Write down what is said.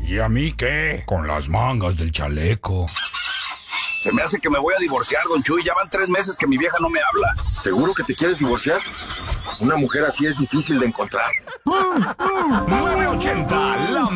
¿Y a mí qué? Con las mangas del chaleco. Se me hace que me voy a divorciar, don Chuy. Ya van 3 meses que mi vieja no me habla. ¿Seguro que te quieres divorciar? Una mujer así es difícil de encontrar. 980, la